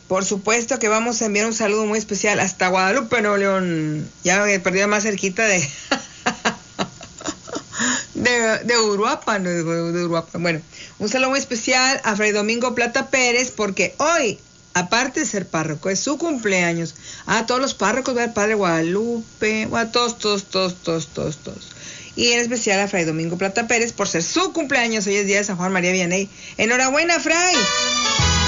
Por supuesto que vamos a enviar un saludo muy especial hasta Guadalupe, Nuevo León. Ya me perdí más cerquita de Uruapan, de Uruapan. Bueno, un saludo muy especial a Fray Domingo Plata Pérez, porque hoy, aparte de ser párroco, es su cumpleaños. A todos los párrocos, al Padre Guadalupe, a todos. Y en especial a Fray Domingo Plata Pérez por ser su cumpleaños. Hoy es día de San Juan María Vianney. Enhorabuena, Fray.